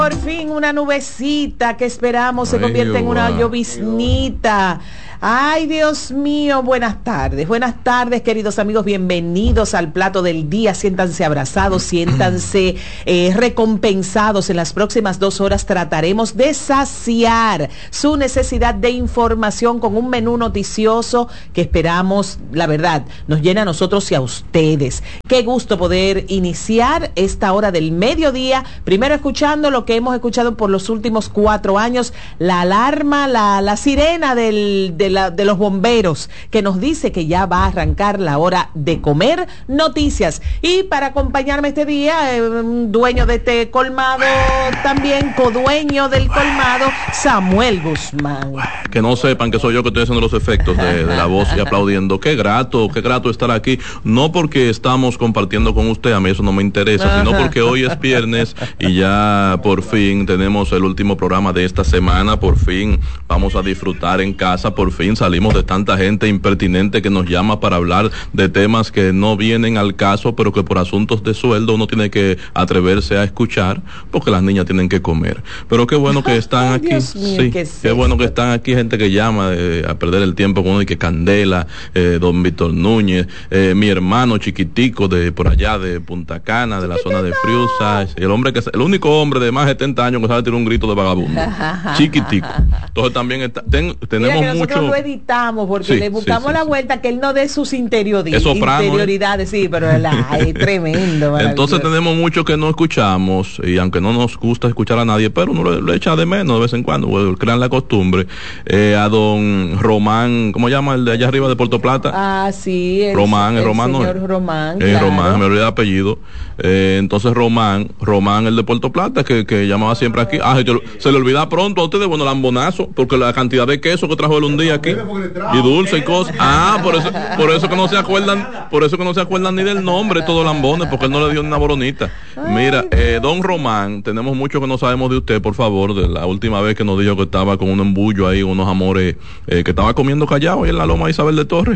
Por fin una nubecita que esperamos se convierte en una lloviznita. Ay, Dios mío, buenas tardes, queridos amigos, bienvenidos al plato del día. Siéntanse abrazados, siéntanse recompensados. En las próximas 2 horas trataremos de saciar su necesidad de información con un menú noticioso que esperamos, la verdad, nos llena a nosotros y a ustedes. Qué gusto poder iniciar esta hora del mediodía, primero escuchando lo que hemos escuchado por los últimos 4 años, la alarma, la sirena de los bomberos, que nos dice que ya va a arrancar la hora de comer. Noticias. Y para acompañarme este día, dueño de este colmado, también codueño del colmado, Samuel Guzmán. Que no sepan que soy yo que estoy haciendo los efectos de la voz y aplaudiendo. Qué grato estar aquí. No porque estamos compartiendo con usted, a mí eso no me interesa, sino porque hoy es viernes y ya por fin tenemos el último programa de esta semana. Por fin vamos a disfrutar en casa. Por fin salimos de tanta gente impertinente que nos llama para hablar de temas que no vienen al caso, pero que por asuntos de sueldo uno tiene que atreverse a escuchar, porque las niñas tienen que comer. Pero qué bueno que están aquí. Dios mío, sí, qué bueno que están aquí gente que llama a perder el tiempo con uno, y que Candela, don Víctor Núñez, mi hermano chiquitico de por allá de Punta Cana, de la zona de Friusa, el único hombre de más de 70 años que sabe tirar un grito de vagabundo. Chiquitico. Entonces también tenemos mucho. Nosotros lo editamos porque le buscamos la vuelta que él no dé sus interioridades, sí, pero es tremendo. Entonces tenemos mucho que no escuchamos, y aunque no nos gusta escuchar a nadie, pero uno le echa de menos de vez en cuando, crean la costumbre. A don Román, ¿cómo llama el de allá arriba de Puerto Plata? Ah, sí, Román, señor Román, claro. Román, me olvidé el apellido. Entonces Román, el de Puerto Plata, que llamaba siempre aquí. Se le olvida pronto a ustedes, bueno, lambonazo, porque la cantidad de queso que trajo él un día aquí, y dulce y cosas. Por eso que no se acuerdan ni del nombre, todos lambones, porque él no le dio ni una boronita. Mira, don Román, tenemos mucho que no sabemos de usted, por favor. De la última vez que nos dijo que estaba con un embullo ahí, unos amores, que estaba comiendo callado ahí en la Loma Isabel de Torres,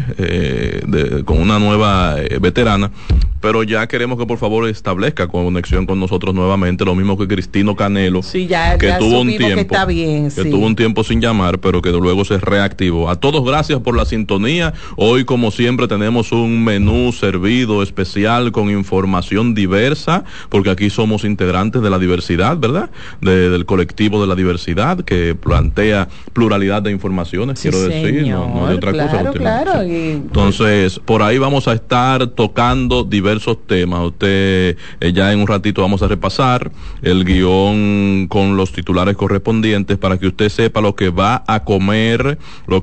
con una nueva veterana. Pero ya queremos que por favor establezca conexión con nosotros nuevamente, lo mismo que Cristino Canelo, sí, que tuvo un tiempo, que está bien, que tuvo un tiempo sin llamar, pero que luego se reactivó. A todos gracias por la sintonía. Hoy, como siempre, tenemos un menú servido especial con información diversa, porque aquí somos integrantes de la diversidad, ¿verdad? Del colectivo de la diversidad, que plantea pluralidad de informaciones, sí, quiero decir, no hay otra cosa. Claro. Entonces, por ahí vamos a estar tocando diversos temas. Usted, ya en un ratito vamos a repasar el guión con los titulares correspondientes para que usted sepa lo que va a comer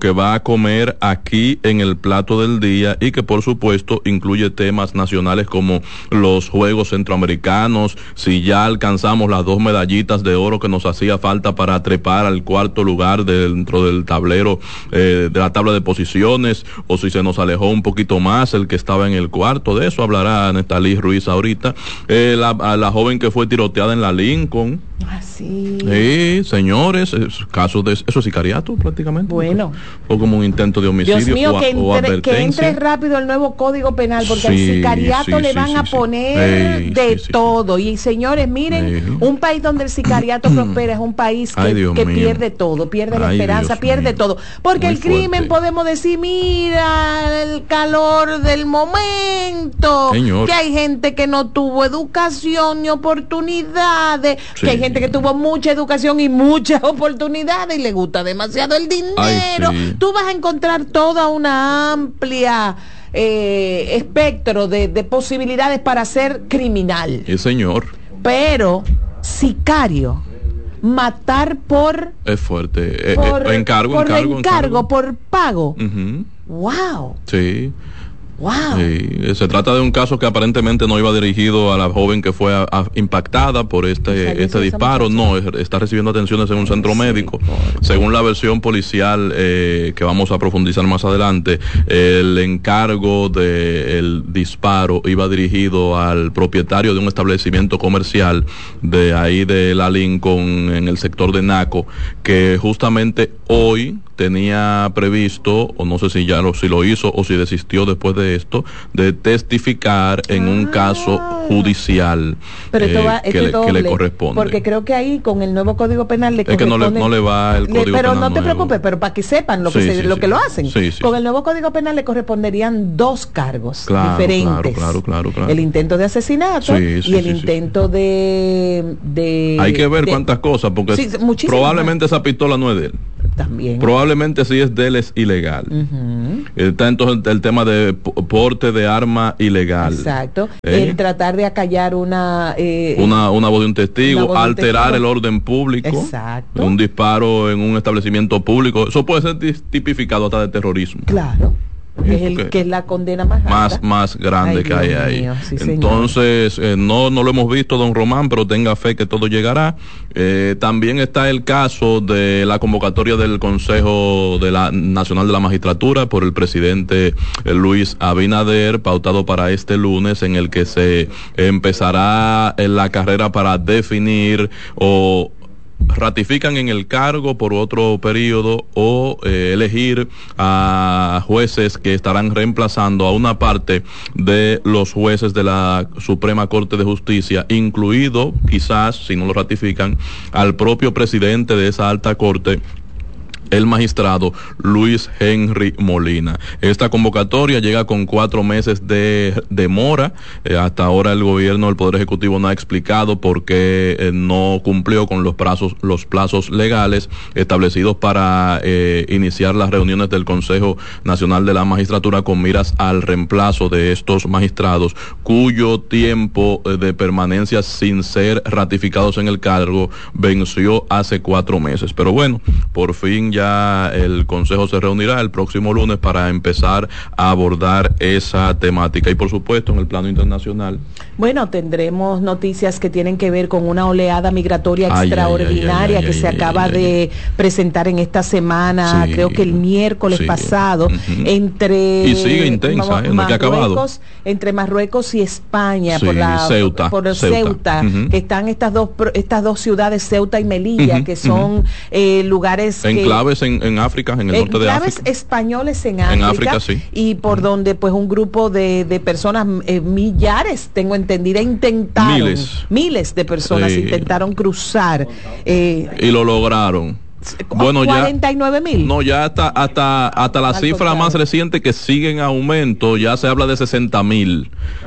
aquí en el plato del día, y que por supuesto incluye temas nacionales como los Juegos Centroamericanos, si ya alcanzamos las 2 medallitas de oro que nos hacía falta para trepar al 4º lugar dentro del tablero, de la tabla de posiciones, o si se nos alejó un poquito más el que estaba en el cuarto. De eso hablará Nestalí Ruiz ahorita. La joven que fue tiroteada en la Lincoln. Sí. Sí, señores, caso de eso es sicariato prácticamente. Bueno. Fue como un intento de homicidio. Dios mío, o advertencia. Que entre rápido el nuevo Código Penal, porque al sicariato le van a poner todo. Y señores, miren, un país donde el sicariato prospera es un país que pierde todo, pierde la esperanza, pierde todo. Porque el crimen, podemos decir, mira, el calor del momento, señor, que hay gente que no tuvo educación ni oportunidades, que hay gente que tuvo mucha educación y muchas oportunidades y le gusta demasiado el dinero. Tú vas a encontrar toda una amplia espectro de posibilidades para ser criminal. Sí, señor. Pero sicario, matar por... Es fuerte. Por encargo. Por pago. Uh-huh. Wow. Sí. Wow. Sí, se trata de un caso que aparentemente no iba dirigido a la joven que fue impactada por este disparo. No, está recibiendo atenciones en un centro médico. Según la versión policial, que vamos a profundizar más adelante, el encargo del disparo iba dirigido al propietario de un establecimiento comercial de ahí de la Lincoln, en el sector de Naco, que justamente hoy tenía previsto, o no sé si ya si lo hizo o si desistió después de esto, de testificar en un caso judicial. Pero que le corresponde. Porque creo que ahí con el nuevo Código Penal le corresponde. Es que no le va el Código Penal. Pero no te preocupes, pero para que sepan lo que lo hacen. Con el nuevo Código Penal le corresponderían 2 cargos diferentes. Claro. El intento de asesinato y el intento de hay que ver cuántas cosas, porque probablemente esa pistola no es de él. También. Probablemente si es de él es ilegal. Está entonces el tema de porte de arma ilegal. Exacto. El tratar de acallar una voz de un testigo, alterar el orden público. Exacto. Un disparo en un establecimiento público. Eso puede ser tipificado hasta de terrorismo. Claro. Que es la condena más grande que hay ahí. Sí, entonces, no lo hemos visto, don Román, pero tenga fe que todo llegará. También está el caso de la convocatoria del Consejo Nacional de la Magistratura por el presidente Luis Abinader, pautado para este lunes, en el que se empezará la carrera para definir o ratifican en el cargo por otro periodo o elegir a jueces que estarán reemplazando a una parte de los jueces de la Suprema Corte de Justicia, incluido quizás, si no lo ratifican, al propio presidente de esa alta corte, el magistrado Luis Henry Molina. Esta convocatoria llega con 4 meses de demora. Hasta ahora el gobierno, el Poder Ejecutivo no ha explicado por qué no cumplió con los plazos legales establecidos para iniciar las reuniones del Consejo Nacional de la Magistratura con miras al reemplazo de estos magistrados, cuyo tiempo de permanencia sin ser ratificados en el cargo venció hace 4 meses. Pero bueno, por fin ya el Consejo se reunirá el próximo lunes para empezar a abordar esa temática. Y por supuesto, en el plano internacional, bueno, tendremos noticias que tienen que ver con una oleada migratoria extraordinaria que se acaba de presentar en esta semana, creo que el miércoles pasado, entre y sigue intensa, no que ha acabado, entre Marruecos y España, Ceuta, que están estas dos ciudades, Ceuta y Melilla, que son lugares enclaves en África, en el norte de África. Enclaves españoles en África, y por donde pues un grupo de personas, millares, tengo entendida, intentaron, miles de personas intentaron cruzar. Y lo lograron. Bueno, 49,000. No, ya hasta la cifra más reciente, que sigue en aumento, ya se habla de 60,000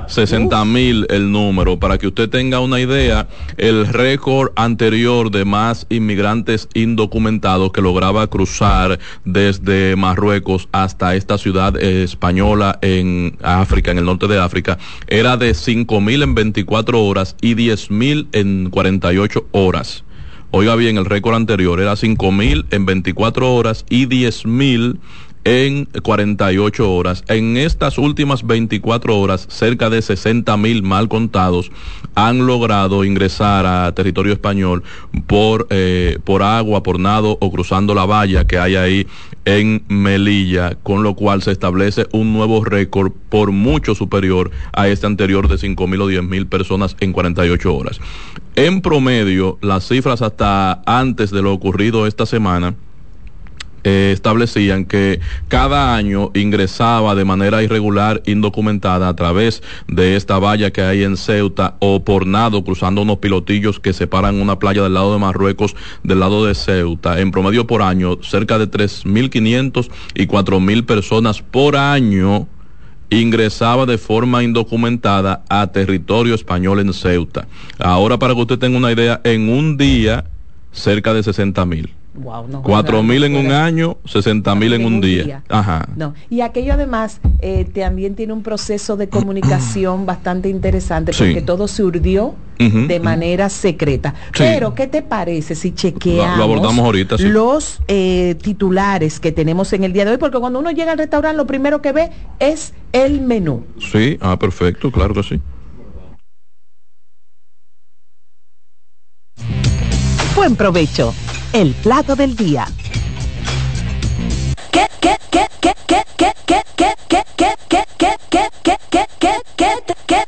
el número. Para que usted tenga una idea, el récord anterior de más inmigrantes indocumentados que lograba cruzar desde Marruecos hasta esta ciudad española en África, en el norte de África, era de 5,000 en 24 horas y 10,000 en 48 horas. Oiga bien, el récord anterior era 5,000 en 24 horas y 10,000 en 48 horas. En estas últimas 24 horas, cerca de 60,000 mal contados han logrado ingresar a territorio español por agua, por nado o cruzando la valla que hay ahí en Melilla, con lo cual se establece un nuevo récord por mucho superior a este anterior de 5,000 o 10,000 personas en 48 horas. En promedio, las cifras hasta antes de lo ocurrido esta semana establecían que cada año ingresaba de manera irregular, indocumentada, a través de esta valla que hay en Ceuta o por nado, cruzando unos pilotillos que separan una playa del lado de Marruecos del lado de Ceuta. En promedio por año, cerca de 3,500 y 4,000 personas por año ingresaba de forma indocumentada a territorio español en Ceuta. Ahora, para que usted tenga una idea, en un día, cerca de 60,000. Wow, no, 4,000 en un año, 60,000 en un día. Ajá. No. Y aquello además también tiene un proceso de comunicación bastante interesante, porque todo se urdió de manera secreta. Pero, ¿qué te parece si chequeamos lo abordamos ahorita, los titulares que tenemos en el día de hoy? Porque cuando uno llega al restaurante, lo primero que ve es el menú. Sí, perfecto, claro que sí. Buen provecho. El plato del día.